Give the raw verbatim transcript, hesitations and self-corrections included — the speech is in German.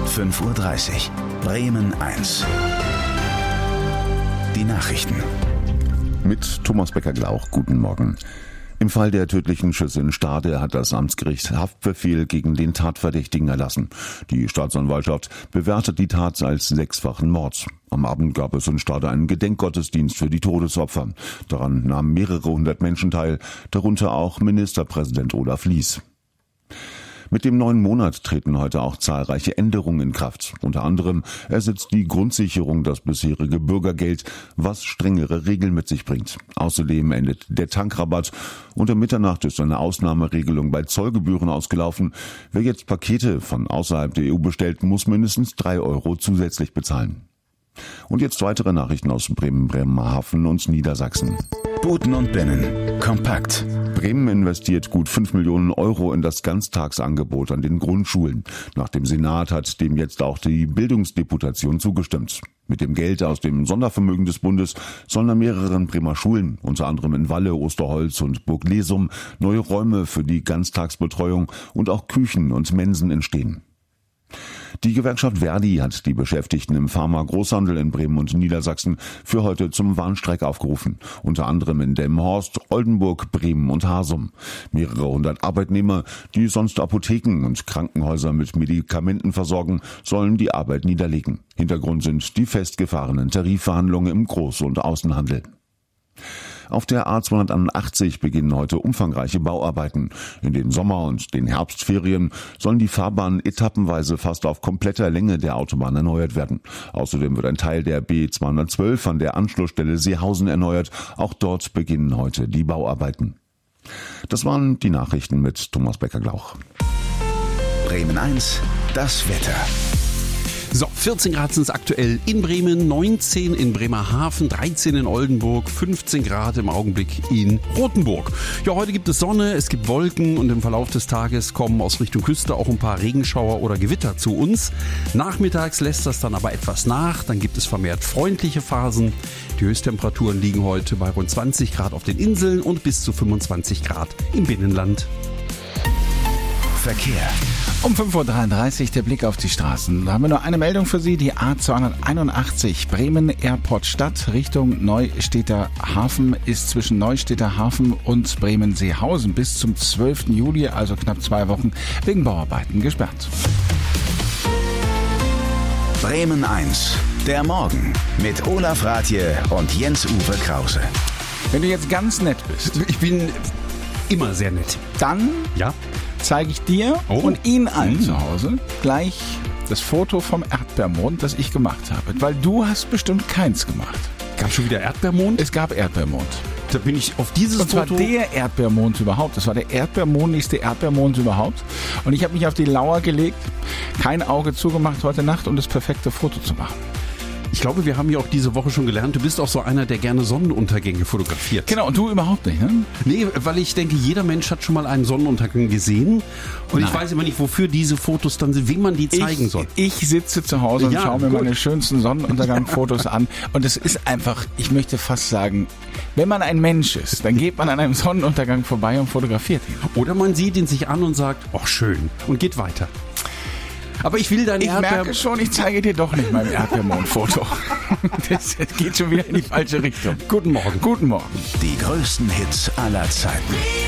fünf Uhr dreißig. Bremen eins. Die Nachrichten. Mit Thomas Becker-Glauch, guten Morgen. Im Fall der tödlichen Schüsse in Stade hat das Amtsgericht Haftbefehl gegen den Tatverdächtigen erlassen. Die Staatsanwaltschaft bewertet die Tat als sechsfachen Mord. Am Abend gab es in Stade einen Gedenkgottesdienst für die Todesopfer. Daran nahmen mehrere hundert Menschen teil, darunter auch Ministerpräsident Olaf Lies. Mit dem neuen Monat treten heute auch zahlreiche Änderungen in Kraft. Unter anderem ersetzt die Grundsicherung das bisherige Bürgergeld, was strengere Regeln mit sich bringt. Außerdem endet der Tankrabatt. Unter Mitternacht ist eine Ausnahmeregelung bei Zollgebühren ausgelaufen. Wer jetzt Pakete von außerhalb der E U bestellt, muss mindestens drei Euro zusätzlich bezahlen. Und jetzt weitere Nachrichten aus Bremen, Bremerhaven und Niedersachsen. Buten und Binnen. Kompakt. Bremen investiert gut fünf Millionen Euro in das Ganztagsangebot an den Grundschulen. Nach dem Senat hat dem jetzt auch die Bildungsdeputation zugestimmt. Mit dem Geld aus dem Sondervermögen des Bundes sollen an mehreren Bremer Schulen, unter anderem in Walle, Osterholz und Burg Lesum, neue Räume für die Ganztagsbetreuung und auch Küchen und Mensen entstehen. Die Gewerkschaft Verdi hat die Beschäftigten im Pharma-Großhandel in Bremen und Niedersachsen für heute zum Warnstreik aufgerufen. Unter anderem in Delmenhorst, Oldenburg, Bremen und Hasum. Mehrere hundert Arbeitnehmer, die sonst Apotheken und Krankenhäuser mit Medikamenten versorgen, sollen die Arbeit niederlegen. Hintergrund sind die festgefahrenen Tarifverhandlungen im Groß- und Außenhandel. Auf der A zweihundertachtzig beginnen heute umfangreiche Bauarbeiten. In den Sommer- und den Herbstferien sollen die Fahrbahnen etappenweise fast auf kompletter Länge der Autobahn erneuert werden. Außerdem wird ein Teil der B zweihundertzwölf an der Anschlussstelle Seehausen erneuert. Auch dort beginnen heute die Bauarbeiten. Das waren die Nachrichten mit Thomas Becker-Glauch. Bremen eins, das Wetter. So, vierzehn Grad sind es aktuell in Bremen, neunzehn in Bremerhaven, dreizehn in Oldenburg, fünfzehn Grad im Augenblick in Rothenburg. Ja, heute gibt es Sonne, es gibt Wolken und im Verlauf des Tages kommen aus Richtung Küste auch ein paar Regenschauer oder Gewitter zu uns. Nachmittags lässt das dann aber etwas nach, dann gibt es vermehrt freundliche Phasen. Die Höchsttemperaturen liegen heute bei rund zwanzig Grad auf den Inseln und bis zu fünfundzwanzig Grad im Binnenland. Verkehr. Um fünf Uhr dreiunddreißig der Blick auf die Straßen. Da haben wir nur eine Meldung für Sie. Die A zweihunderteinundachtzig Bremen Airport Stadt Richtung Neustädter Hafen ist zwischen Neustädter Hafen und Bremen Seehausen bis zum zwölften Juli, also knapp zwei Wochen, wegen Bauarbeiten gesperrt. Bremen eins. Der Morgen mit Olaf Rathje und Jens-Uwe Krause. Wenn du jetzt ganz nett bist, Ich bin immer sehr nett. dann Ja? zeige ich dir Oh. und Ihnen allen Mhm. zu Hause gleich das Foto vom Erdbeermond, das ich gemacht habe. Weil du hast bestimmt keins gemacht. Gab schon wieder Erdbeermond? Es gab Erdbeermond. Da bin ich auf dieses Und zwar Foto... der Erdbeermond überhaupt. Das war der erdbeermondigste Erdbeermond überhaupt. Und ich habe mich auf die Lauer gelegt, kein Auge zugemacht heute Nacht, um das perfekte Foto zu machen. Ich glaube, wir haben ja auch diese Woche schon gelernt, du bist auch so einer, der gerne Sonnenuntergänge fotografiert. Genau, und du überhaupt nicht, ne? Nee, weil ich denke, jeder Mensch hat schon mal einen Sonnenuntergang gesehen. Und ich Nein. weiß immer nicht, wofür diese Fotos dann sind, wem man die zeigen ich, soll. Ich sitze zu Hause und Ja, schaue mir gut. meine schönsten Sonnenuntergang-Fotos an. Und es ist einfach, ich möchte fast sagen, wenn man ein Mensch ist, dann geht man an einem Sonnenuntergang vorbei und fotografiert ihn. Oder man sieht ihn sich an und sagt, ach schön, und geht weiter. Aber ich will dein Ich Erdbeer... merke schon, ich zeige dir doch nicht mein Erdbeermond-Foto. Das geht schon wieder in die falsche Richtung. Guten Morgen. Guten Morgen. Die größten Hits aller Zeiten.